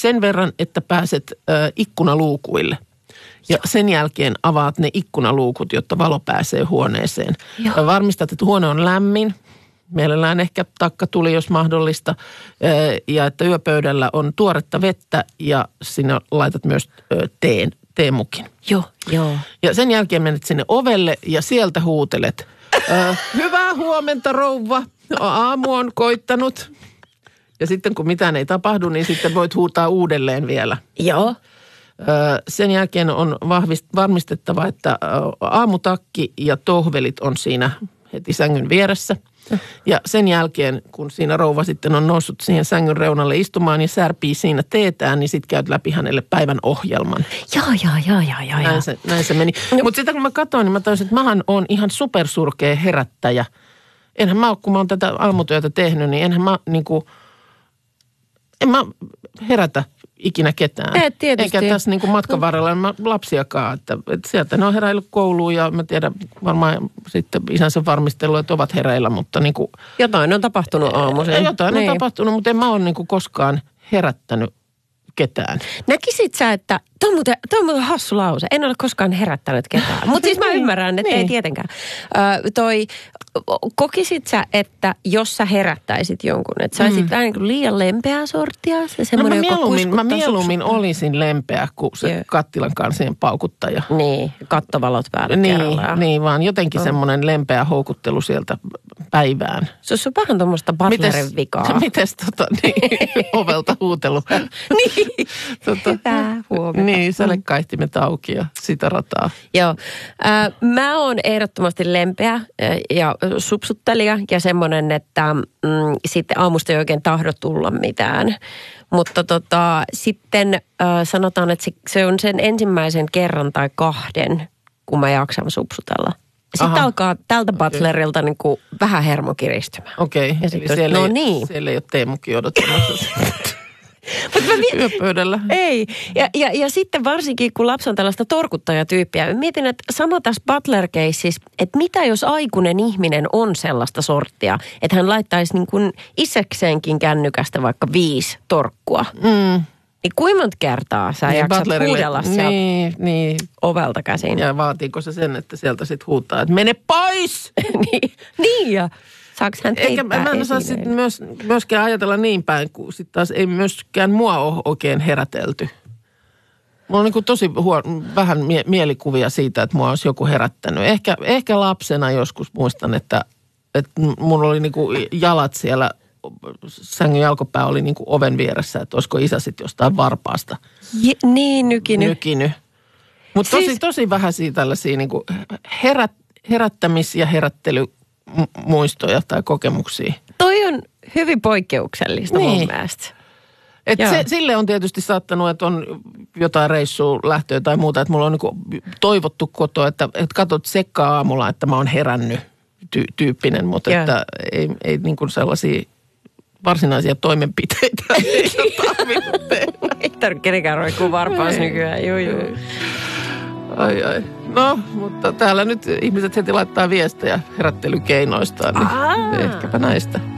sen verran, että pääset ikkunaluukuille. Ja sen jälkeen avaat ne ikkunaluukut, jotta valo pääsee huoneeseen. Ja varmistat, että huone on lämmin. Mielellään ehkä takkatuli, jos mahdollista. Ja että yöpöydällä on tuoretta vettä ja sinne laitat myös teemukin. Joo. Ja sen jälkeen menet sinne ovelle ja sieltä huutelet. Hyvää huomenta, rouva. Aamu on koittanut. Ja sitten kun mitään ei tapahdu, niin sitten voit huutaa uudelleen vielä. Joo. Sen jälkeen on varmistettava, että aamutakki ja tohvelit on siinä heti sängyn vieressä. Ja sen jälkeen, kun siinä rouva sitten on noussut siihen sängyn reunalle istumaan ja särpii siinä teetään, niin sitten käyt läpi hänelle päivän ohjelman. Joo. Näin se meni. Mutta sitten kun mä katsoin, niin mä tajusin, että mähän on ihan supersurkea herättäjä. Enhän mä, kun mä oon tätä aamutyötä tehnyt, niin enhän mä niinku, en mä herätä ikinä ketään. Tietysti. Eikä tässä niinku matkan varrella lapsiakaan, että sieltä ne on heräillyt kouluun ja mä tiedän varmaan sitten isänsä varmistellut, että ovat hereillä, mutta niinku. Jotain on tapahtunut aamuisin. Jotain on tapahtunut, mutta en mä ole niinku koskaan herättänyt ketään. Näkisit sä, että tuo on muuten hassu lause. En ole koskaan herättänyt ketään. Mutta siis mä ymmärrän, että ei tietenkään. Kokisit sä, että jos sä herättäisit jonkun, että sä olisit vähän niin kuin liian lempeää sorttia? Mä mieluummin olisin lempeä kuin se kattilan kansien paukuttaja. Niin, kattovalot päällä kerrallaan. Niin, vaan jotenkin semmoinen lempeä houkuttelu sieltä päivään. Se on vähän tuommoista butlerin vikaa. Mites ovelta huutelu? Niin, hyvää huomenta. Niin, sälekaihtimet auki ja sitä rataa. Joo, mä oon ehdottomasti lempeä ja supsuttelija ja semmoinen, että sitten aamusta ei oikein tahdo tulla mitään. Mutta sitten sanotaan, että se on sen ensimmäisen kerran tai kahden, kun mä jaksan supsutella. Sitten alkaa tältä butlerilta niin kuin vähän hermo kiristymään. Okei, eli siellä ei ole teemukin odottamassa. Yöpöydällä. Ei. Ja sitten varsinkin, kun lapsi on tällaista torkuttajatyyppiä, mietin, että sama tässä Butler-keississä, että mitä jos aikuinen ihminen on sellaista sorttia, että hän laittaisi niin kuin itsekseenkin kännykästä vaikka 5 torkkua. Niin kuinka monta kertaa sä jaksat huudella sieltä ovelta käsin? Ja vaatiiko se sen, että sieltä sitten huutaa, että mene pois! niin ja saako hän eikä mä en osaa sitten myöskään ajatella niin päin, kun sitten taas ei myöskään mua ole oikein herätelty. Mulla on niin kuin tosi vähän mielikuvia siitä, että mua olisi joku herättänyt. Ehkä lapsena joskus muistan, että mun oli niin kuin jalat siellä, sängyn jalkopää oli niin kuin oven vieressä, että olisiko isä sitten jostain varpaasta. Niin, nykinyt. Mutta tosi vähäisiä tällaisia niin kuin herättämis- ja herättelymuistoja tai kokemuksia. Toi on hyvin poikkeuksellista mun mielestä. Sille on tietysti saattanut, että on jotain reissua, lähtöä tai muuta, että mulla on niin toivottu kotoa, että katsot sekkaa aamulla, että mä oon herännyt tyyppinen, mutta että ei niin kuin sellaisia varsinaisia toimenpiteitä ei ole tarvinnut tehdä. Ei tarvitse kenenkään roikkuu varpaas nykyään, joo. Ai. No, mutta täällä nyt ihmiset heti laittaa viestejä herättelykeinoistaan, niin ehkäpä näistä.